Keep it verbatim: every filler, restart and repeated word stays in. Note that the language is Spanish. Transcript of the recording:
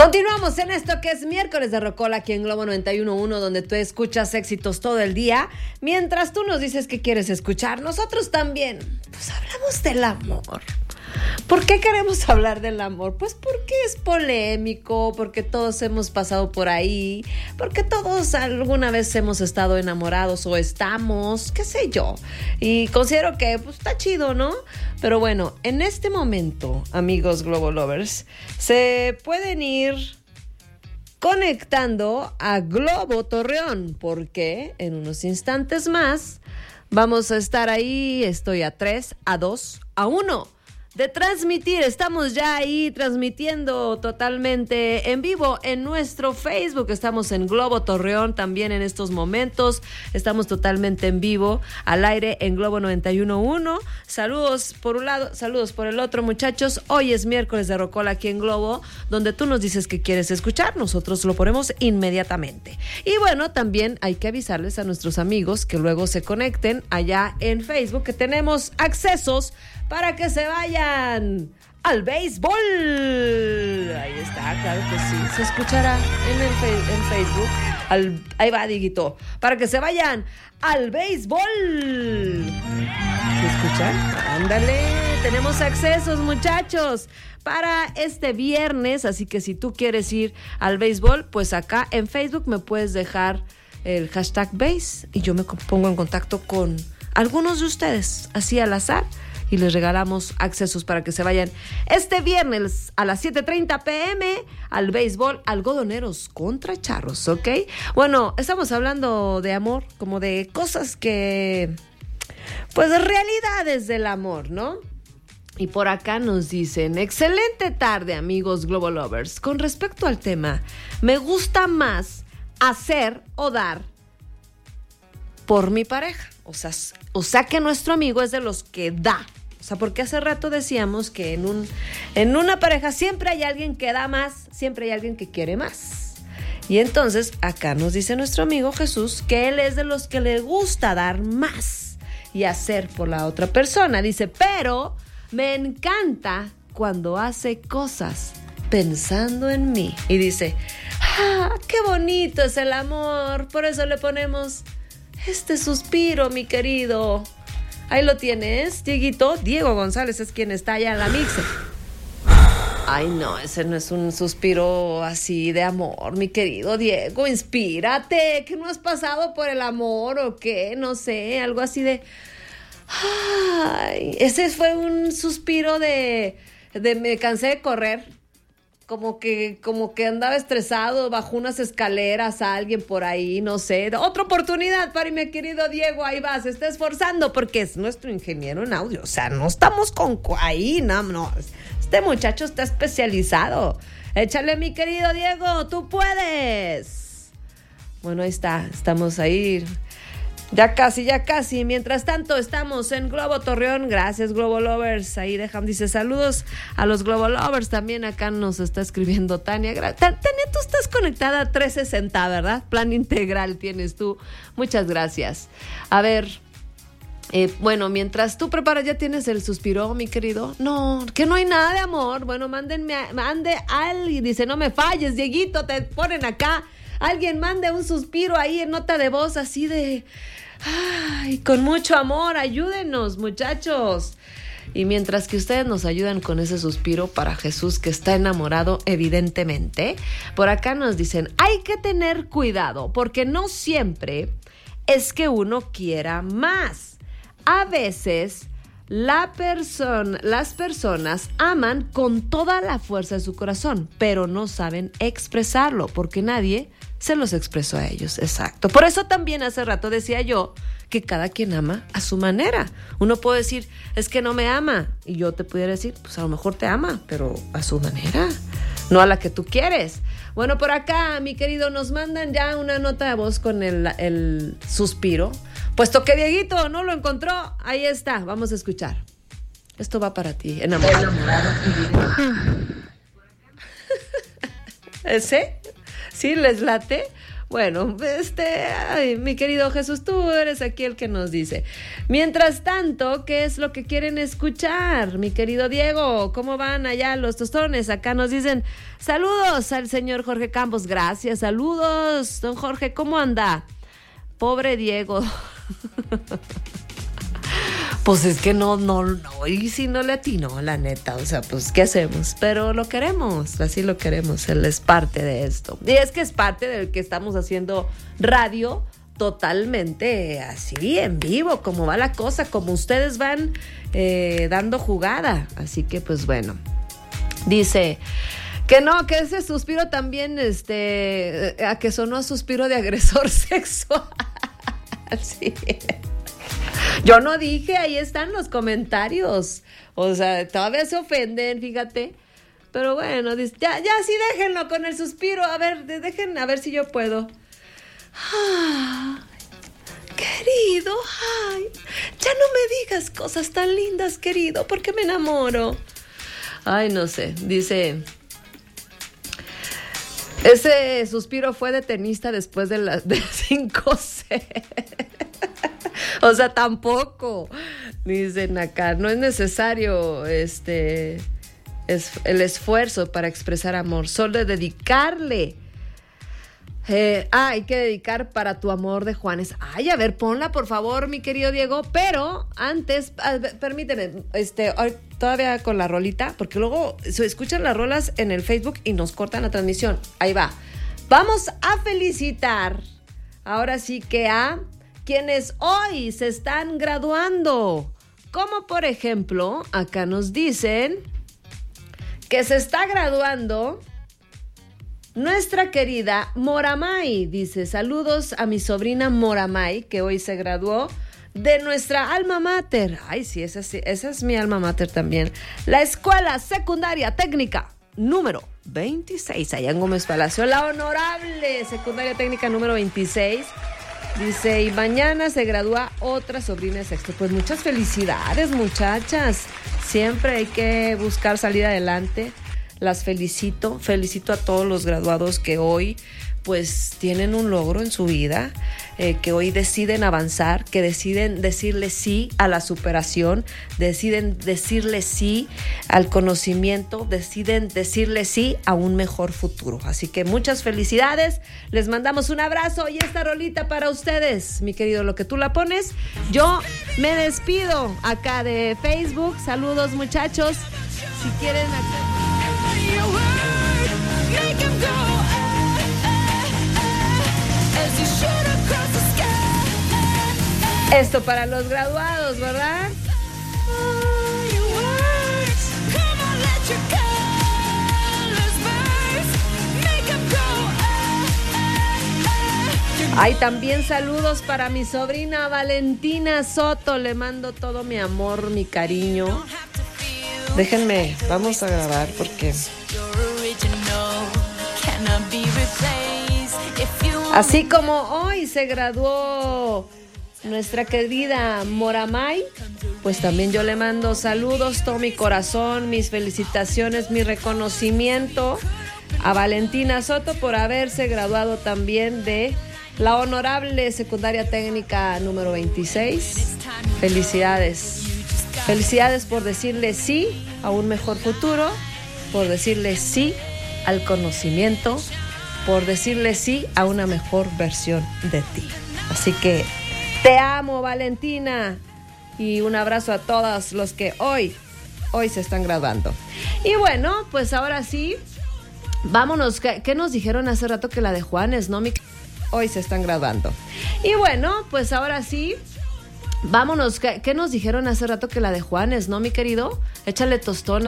Continuamos en esto que es miércoles de Rocola aquí en Globo noventa y uno punto uno, donde tú escuchas éxitos todo el día. Mientras tú nos dices que quieres escuchar, nosotros también, pues hablamos del amor. ¿Por qué queremos hablar del amor? Pues porque es polémico, porque todos hemos pasado por ahí, porque todos alguna vez hemos estado enamorados o estamos, qué sé yo. Y considero que pues, está chido, ¿no? Pero bueno, en este momento, amigos Globo Lovers, se pueden ir conectando a Globo Torreón, porque en unos instantes más vamos a estar ahí. Estoy a tres, a dos, a uno de transmitir. Estamos ya ahí transmitiendo totalmente en vivo en nuestro Facebook. Estamos en Globo Torreón también en estos momentos. Estamos totalmente en vivo al aire en Globo noventa y uno punto uno. Saludos por un lado, saludos por el otro, muchachos. Hoy es miércoles de Rocola aquí en Globo, donde tú nos dices que quieres escuchar. Nosotros lo ponemos inmediatamente. Y bueno, también hay que avisarles a nuestros amigos que luego se conecten allá en Facebook, que tenemos accesos para que se vayan al béisbol. Ahí está, claro que sí. Se escuchará en, el fe- en Facebook. Al, ahí va, Diguito. Para que se vayan al béisbol. ¿Se escuchan? Ándale. Tenemos accesos, muchachos, para este viernes. Así que si tú quieres ir al béisbol, pues acá en Facebook me puedes dejar el hashtag base y yo me pongo en contacto con algunos de ustedes, así al azar, y les regalamos accesos para que se vayan este viernes a las siete treinta pm al béisbol Algodoneros contra Charros, ¿ok? Bueno, estamos hablando de amor, como de cosas que, pues, realidades del amor, ¿no? Y por acá nos dicen, excelente tarde, amigos Globo Lovers. Con respecto al tema, me gusta más hacer o dar por mi pareja. O sea, o sea que nuestro amigo es de los que da. O sea, porque hace rato decíamos que en, un, en una pareja siempre hay alguien que da más, siempre hay alguien que quiere más. Y entonces acá nos dice nuestro amigo Jesús que él es de los que le gusta dar más y hacer por la otra persona. Dice, pero me encanta cuando hace cosas pensando en mí. Y dice, ¡ah, qué bonito es el amor! Por eso le ponemos este suspiro, mi querido. Ahí lo tienes, Dieguito. Diego González es quien está allá en la mixer. Ay, no, ese no es un suspiro así de amor, mi querido Diego. Inspírate, que no has pasado por el amor o qué, no sé, algo así de... Ay, ese fue un suspiro de... de me cansé de correr. Como que, como que andaba estresado, bajó unas escaleras a alguien por ahí, no sé. Otra oportunidad para mi querido Diego, ahí va, se está esforzando porque es nuestro ingeniero en audio. O sea, no estamos con ahí, no, no. Este muchacho está especializado. Échale, mi querido Diego, tú puedes. Bueno, ahí está, estamos ahí. Ya casi, ya casi. Mientras tanto, estamos en Globo Torreón. Gracias, Globo Lovers. Ahí dejan, dice, saludos a los Globo Lovers. También acá nos está escribiendo Tania. Tania, tú estás conectada a trescientos sesenta, ¿verdad? Plan integral tienes tú. Muchas gracias. A ver, eh, bueno, mientras tú preparas, ¿ya tienes el suspiro, mi querido? No, que no hay nada de amor. Bueno, mándenme, a, mande alguien. Dice, no me falles, Dieguito, te ponen acá. Alguien mande un suspiro ahí en nota de voz así de... Ay, con mucho amor, ayúdenos, muchachos. Y mientras que ustedes nos ayudan con ese suspiro para Jesús, que está enamorado, evidentemente, por acá nos dicen, hay que tener cuidado, porque no siempre es que uno quiera más. A veces... La persona, las personas aman con toda la fuerza de su corazón, pero no saben expresarlo porque nadie se los expresó a ellos. Exacto. Por eso también hace rato decía yo que cada quien ama a su manera. Uno puede decir, es que no me ama. Y yo te pudiera decir, pues a lo mejor te ama, pero a su manera, no a la que tú quieres. Bueno, por acá, mi querido, nos mandan ya una nota de voz con el, el suspiro. Puesto que Dieguito no lo encontró, ahí está, vamos a escuchar. Esto va para ti, enamorado. ¿Ese? ¿Sí les late? Bueno, este, ay, mi querido Jesús, tú eres aquí el que nos dice. Mientras tanto, ¿qué es lo que quieren escuchar? Mi querido Diego, ¿cómo van allá los tostones? Acá nos dicen, saludos al señor Jorge Campos. Gracias, saludos, don Jorge, ¿cómo anda? Pobre Diego. Pues es que no, no, no, y si no le atinó, la neta, o sea, pues, ¿qué hacemos? Pero lo queremos, así lo queremos, él es parte de esto. Y es que es parte del que estamos haciendo radio totalmente así, en vivo, como va la cosa, como ustedes van eh, dando jugada. Así que, pues, bueno, dice... Que no, que ese suspiro también, este, a que sonó suspiro de agresor sexual. Sí. Yo no dije, ahí están los comentarios. O sea, todavía se ofenden, fíjate. Pero bueno, dice, ya, ya sí déjenlo con el suspiro. A ver, dejen, a ver si yo puedo. Ay, querido, ay, ya no me digas cosas tan lindas, querido, porque me enamoro. Ay, no sé, dice... Ese suspiro fue de tenista después de las de cinco C. O sea, tampoco. Dicen acá, no es necesario este es, el esfuerzo para expresar amor, solo dedicarle. Eh, ah, hay que dedicar para tu amor de Juanes. Ay, a ver, ponla por favor, mi querido Diego. Pero antes, a ver, permíteme, este, todavía con la rolita, porque luego se escuchan las rolas en el Facebook y nos cortan la transmisión. Ahí va. Vamos a felicitar, ahora sí que a quienes hoy se están graduando. Como por ejemplo, acá nos dicen que se está graduando nuestra querida Moramay. Dice, saludos a mi sobrina Moramay, que hoy se graduó de nuestra alma mater. Ay, sí, esa, sí, esa es mi alma mater también. La Escuela Secundaria Técnica número veintiséis, allá en Gómez Palacio. La honorable Secundaria Técnica número veintiséis. Dice, y mañana se gradúa otra sobrina de sexto. Pues muchas felicidades, muchachas. Siempre hay que buscar salir adelante. Las felicito, felicito a todos los graduados que hoy pues tienen un logro en su vida, eh, que hoy deciden avanzar, que deciden decirle sí a la superación, deciden decirle sí al conocimiento, deciden decirle sí a un mejor futuro. Así que muchas felicidades, les mandamos un abrazo y esta rolita para ustedes, mi querido, lo que tú la pones. Yo me despido acá de Facebook, saludos muchachos, si quieren acá. Esto para los graduados, ¿verdad? Hay también saludos para mi sobrina Valentina Soto. Le mando todo mi amor, mi cariño. Déjenme, vamos a grabar porque... Así como hoy se graduó nuestra querida Moramay, pues también yo le mando saludos, todo mi corazón, mis felicitaciones, mi reconocimiento a Valentina Soto por haberse graduado también de la honorable Secundaria Técnica número veintiséis. Felicidades. Felicidades por decirle sí a un mejor futuro, por decirle sí al conocimiento, por decirle sí a una mejor versión de ti. Así que te amo, Valentina, y un abrazo a todos los que hoy, hoy se están graduando. Y bueno, pues ahora sí, vámonos. ¿Qué, qué nos dijeron hace rato que la de Juanes, no? Mi... Hoy se están graduando. Y bueno, pues ahora sí, vámonos. ¿Qué, qué nos dijeron hace rato que la de Juanes, no, mi querido? Échale tostón.